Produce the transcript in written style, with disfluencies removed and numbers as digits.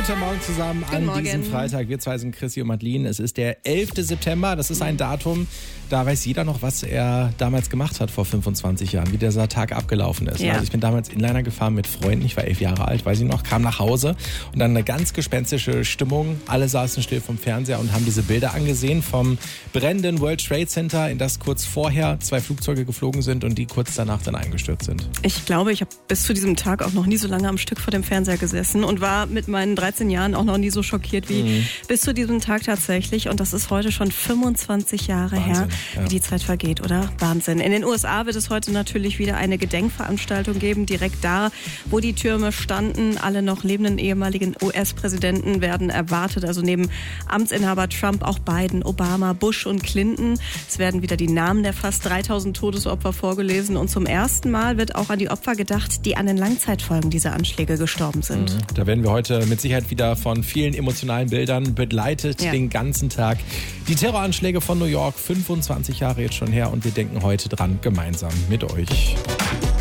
Guten Morgen zusammen an diesem Freitag. Wir zwei sind Chrissy und Madeline. Es ist der 11. September. Das ist ein Datum, da weiß jeder noch, was er damals gemacht hat vor 25 Jahren, wie dieser Tag abgelaufen ist. Ja. Also ich bin damals Inliner gefahren mit Freunden. Ich war 11 Jahre alt, weiß ich noch, kam nach Hause und dann eine ganz gespenstische Stimmung. Alle saßen still vom Fernseher und haben diese Bilder angesehen vom brennenden World Trade Center, in das kurz vorher 2 Flugzeuge geflogen sind und die kurz danach dann eingestürzt sind. Ich glaube, ich habe bis zu diesem Tag auch noch nie so lange am Stück vor dem Fernseher gesessen und war mit meinen 13 Jahren auch noch nie so schockiert wie bis zu diesem Tag tatsächlich. Und das ist heute schon 25 Jahre her, wie die Zeit vergeht, oder? Wahnsinn. In den USA wird es heute natürlich wieder eine Gedenkveranstaltung geben, direkt da, wo die Türme standen. Alle noch lebenden ehemaligen US-Präsidenten werden erwartet, also neben Amtsinhaber Trump auch Biden, Obama, Bush und Clinton. Es werden wieder die Namen der fast 3000 Todesopfer vorgelesen und zum ersten Mal wird auch an die Opfer gedacht, die an den Langzeitfolgen dieser Anschläge gestorben sind. Da werden wir heute mit Sicherheit wieder von vielen emotionalen Bildern begleitet, den ganzen Tag. Die Terroranschläge von New York, 25 Jahre jetzt schon her und wir denken heute dran, gemeinsam mit euch.